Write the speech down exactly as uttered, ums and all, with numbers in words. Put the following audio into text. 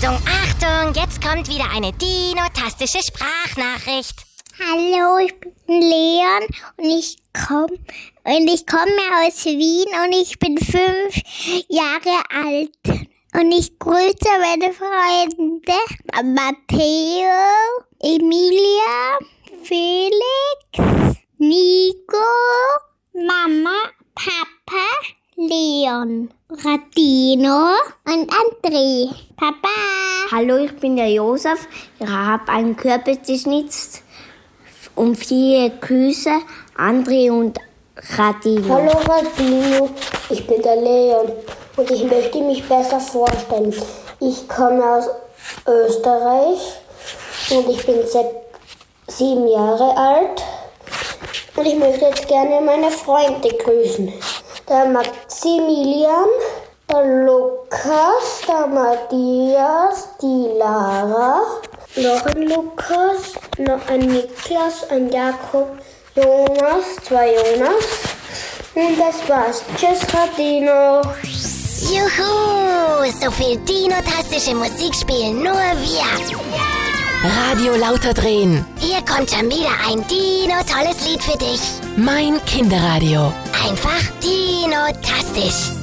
Achtung, Achtung, jetzt kommt wieder eine dinotastische Sprachnachricht. Hallo, ich bin Leon und ich komme und ich komme aus Wien und ich bin fünf Jahre alt. Und ich grüße meine Freunde Matteo, Emilia, Felix, Nico, Mama, Papa, Leon, Radino und André. Papa. Hallo, ich bin der Josef. Ich habe einen Kürbis geschnitzt und vier Küsse, André und Radino. Hallo Radino, ich bin der Leon und ich möchte mich besser vorstellen. Ich komme aus Österreich und ich bin sechs, sieben Jahre alt und ich möchte jetzt gerne meine Freunde grüßen. Der Maximilian, der Lukas, der Matthias, die Lara, noch ein Lukas, noch ein Niklas, ein Jakob, Jonas, zwei Jonas. Und das war's. Tschüss, Radino. Juhu, so viel dinotastische Musik spielen nur wir. Radio lauter drehen. Hier kommt schon wieder ein Dino-tolles Lied für dich. Mein Kinderradio. Einfach dinotastisch.